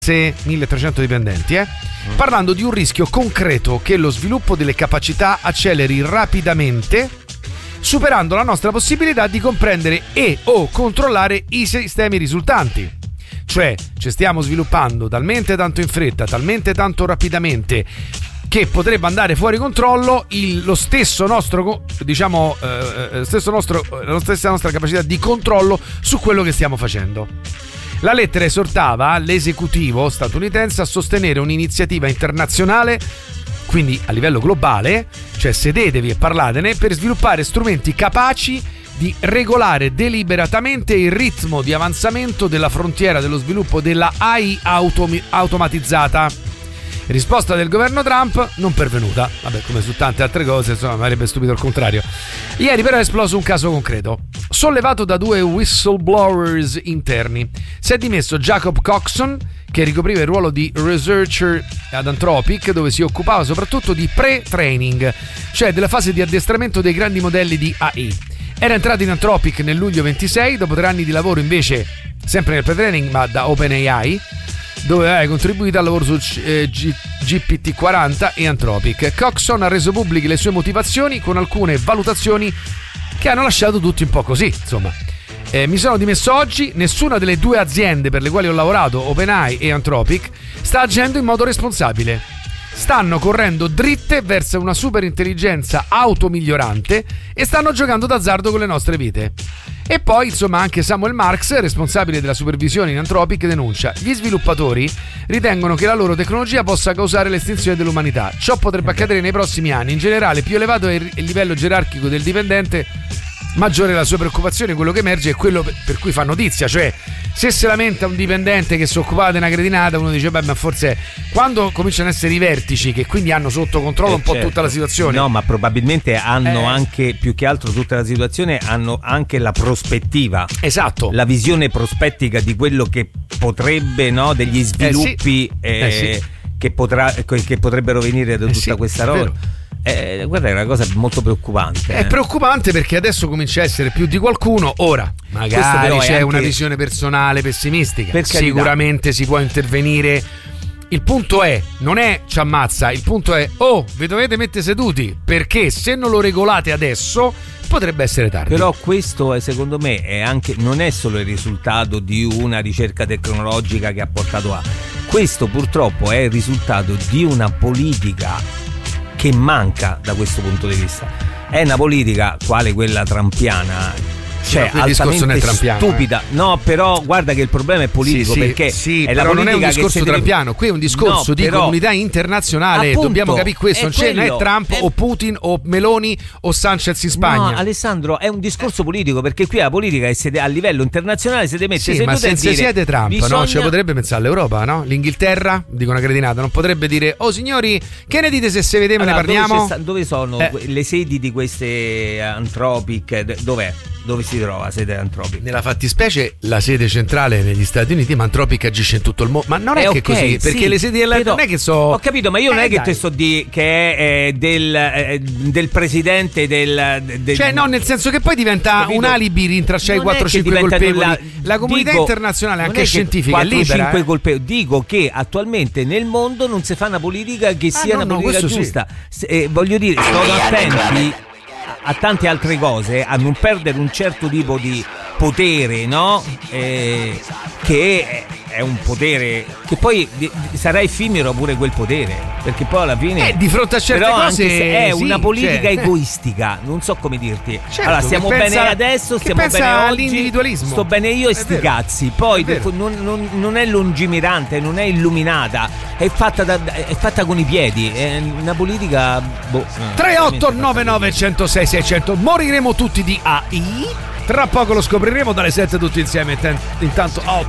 1.300 dipendenti, parlando di un rischio concreto che lo sviluppo delle capacità acceleri rapidamente, superando la nostra possibilità di comprendere e o controllare i sistemi risultanti. Cioè, ci stiamo sviluppando talmente tanto in fretta, talmente tanto rapidamente, che potrebbe andare fuori controllo la stessa nostra capacità di controllo su quello che stiamo facendo. La lettera esortava l'esecutivo statunitense a sostenere un'iniziativa internazionale, quindi a livello globale, cioè sedetevi e parlatene, per sviluppare strumenti capaci di regolare deliberatamente il ritmo di avanzamento della frontiera dello sviluppo della AI automatizzata. Risposta del governo Trump non pervenuta. Vabbè, come su tante altre cose, insomma, mi avrebbe stupito il contrario. Ieri però è esploso un caso concreto, sollevato da 2 whistleblowers interni. Si è dimesso Jacob Coxon, che ricopriva il ruolo di researcher ad Anthropic, dove si occupava soprattutto di pre-training, cioè della fase di addestramento dei grandi modelli di AI. Era entrato in Anthropic nel luglio 26, dopo 3 anni di lavoro invece, sempre nel pre-training, ma da OpenAI, dove aveva contribuito al lavoro su GPT-40 e Anthropic. Coxon ha reso pubbliche le sue motivazioni con alcune valutazioni che hanno lasciato tutti un po' così, insomma. Mi sono dimesso oggi, nessuna delle 2 aziende per le quali ho lavorato, OpenAI e Anthropic, sta agendo in modo responsabile. Stanno correndo dritte verso una superintelligenza automigliorante e stanno giocando d'azzardo con le nostre vite. E poi, insomma, anche Samuel Marks, responsabile della supervisione in Anthropic, denuncia: gli sviluppatori ritengono che la loro tecnologia possa causare l'estinzione dell'umanità. Ciò potrebbe accadere nei prossimi anni. In generale, più elevato è il livello gerarchico del dipendente, maggiore è la sua preoccupazione. Quello che emerge è quello per cui fa notizia, cioè se si lamenta un dipendente che si occupava di una cretinata, uno dice beh, ma forse quando cominciano ad essere i vertici che quindi hanno sotto controllo un po' tutta la situazione. No, ma probabilmente hanno anche, più che altro tutta la situazione, hanno anche la prospettiva, esatto, la visione prospettica di quello che potrebbe, no, degli sviluppi che potrebbero venire da tutta questa roba. Guarda, è una cosa molto preoccupante. È preoccupante perché adesso comincia a essere più di qualcuno. Ora, magari c'è anche una visione personale pessimistica. Sicuramente si può intervenire. Il punto è, non è ci ammazza, il punto è vi dovete mettere seduti, perché se non lo regolate adesso potrebbe essere tardi. Però questo secondo me è anche, non è solo il risultato di una ricerca tecnologica che ha portato a questo, purtroppo è il risultato di una politica che manca da questo punto di vista. È una politica quale quella trumpiana, cioè altamente stupida. No, però guarda che il problema è politico, perché è la politica, non è un discorso trumpiano, qui è un discorso di comunità internazionale. Appunto, dobbiamo capire questo, non è Trump o Putin o Meloni o Sanchez in Spagna. No, Alessandro, è un discorso politico, perché qui la politica è a livello internazionale si deve mettere ma se siete Trump, no? Cioè potrebbe pensare all'Europa, no? L'Inghilterra, dico una cretinata, non potrebbe dire signori, che ne dite se vediamo, ne parliamo? Dove sono le sedi di queste Anthropic? Dove si trova sede Anthropic? Nella fattispecie la sede centrale negli Stati Uniti, ma Anthropic agisce in tutto il mondo. Ma non è che così, perché le sedi non è che ho capito, ma io non è che te sto di che è del presidente del cioè no, nel senso che poi diventa un alibi rintracciare i 4-5 colpevoli. La comunità internazionale, anche scientifica, è libera. Dico che attualmente nel mondo non si fa una politica che sia una politica giusta. Voglio dire, sto attenti a tante altre cose, a non perdere un certo tipo di potere, no? Che è un potere che poi sarà effimero pure quel potere, perché poi alla fine di fronte a certe cose è una politica egoistica, non so come dirti. Allora stiamo bene adesso, stiamo bene oggi, all'individualismo. Sto bene io e sti cazzi. Poi non è lungimirante, non è illuminata, è fatta con i piedi, è una politica 3899 106 600. Moriremo tutti di AI. Tra poco lo scopriremo, dalle 7 tutti insieme. Intanto